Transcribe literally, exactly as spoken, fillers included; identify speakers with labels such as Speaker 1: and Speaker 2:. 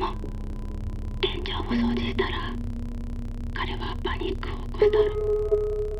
Speaker 1: も天井を掃除したら彼はパニックを起こしたの。